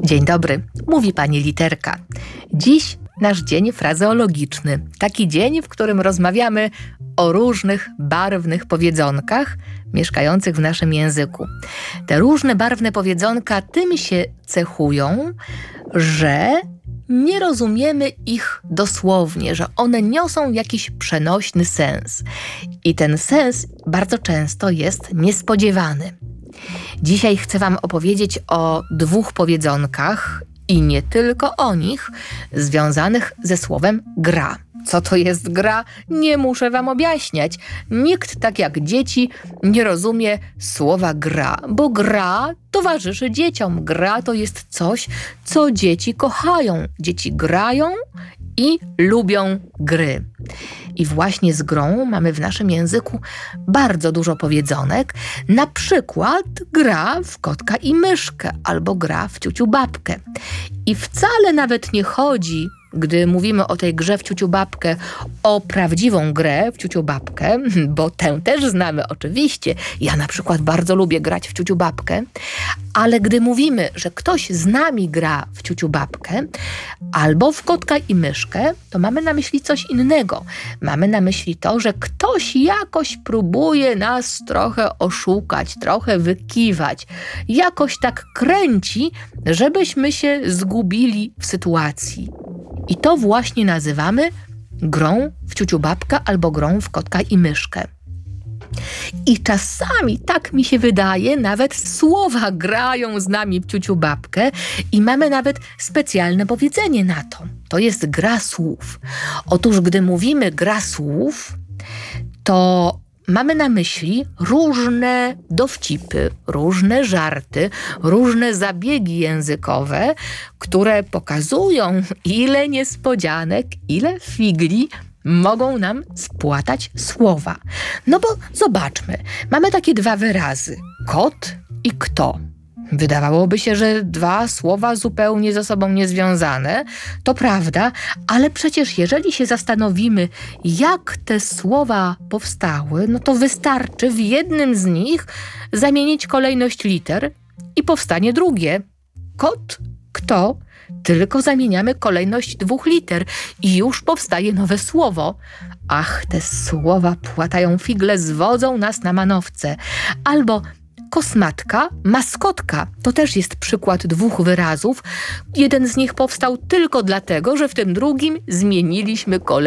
Dzień dobry, mówi pani Literka. Dziś nasz dzień frazeologiczny. Taki dzień, w którym rozmawiamy o różnych barwnych powiedzonkach mieszkających w naszym języku. Te różne barwne powiedzonka tym się cechują, że nie rozumiemy ich dosłownie, że one niosą jakiś przenośny sens. I ten sens bardzo często jest niespodziewany. Dzisiaj chcę wam opowiedzieć o dwóch powiedzonkach i nie tylko o nich, związanych ze słowem gra. Co to jest gra? Nie muszę wam objaśniać. Nikt tak jak dzieci nie rozumie słowa gra, bo gra towarzyszy dzieciom. Gra to jest coś, co dzieci kochają. Dzieci grają i lubią gry. I właśnie z grą mamy w naszym języku bardzo dużo powiedzonek. Na przykład gra w kotka i myszkę albo gra w ciuciu babkę. I wcale nawet nie chodzi, gdy mówimy o tej grze w ciuciu babkę, o prawdziwą grę w ciuciu babkę, bo tę też znamy oczywiście. Ja na przykład bardzo lubię grać w ciuciu babkę, ale gdy mówimy, że ktoś z nami gra w ciuciu babkę albo w kotka i myszkę, to mamy na myśli coś innego. Mamy na myśli to, że ktoś jakoś próbuje nas trochę oszukać, trochę wykiwać, jakoś tak kręci, żebyśmy się zgubili w sytuacji. I to właśnie nazywamy grą w ciuciu babkę albo grą w kotka i myszkę. I czasami, tak mi się wydaje, nawet słowa grają z nami w ciuciu babkę i mamy nawet specjalne powiedzenie na to. To jest gra słów. Otóż, gdy mówimy gra słów, to mamy na myśli różne dowcipy, różne żarty, różne zabiegi językowe, które pokazują, ile niespodzianek, ile figli mogą nam spłatać słowa. No bo zobaczmy, mamy takie dwa wyrazy, kot i kto. Wydawałoby się, że dwa słowa zupełnie ze sobą niezwiązane, to prawda, ale przecież jeżeli się zastanowimy, jak te słowa powstały, no to wystarczy w jednym z nich zamienić kolejność liter i powstanie drugie. Kot, kto, tylko zamieniamy kolejność 2 liter i już powstaje nowe słowo. Ach, te słowa płatają figle, zwodzą nas na manowce. Albo kosmatka, maskotka. To też jest przykład 2 wyrazów. Jeden z nich powstał tylko dlatego, że w tym drugim zmieniliśmy kolejność